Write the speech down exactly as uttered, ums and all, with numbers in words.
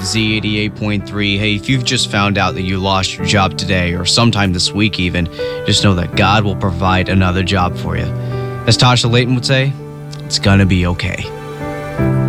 Z eighty-eight point three. Hey, if you've just found out that you lost your job today or sometime this week even, just know that God will provide another job for you. As Tasha Layton would say, it's gonna be okay.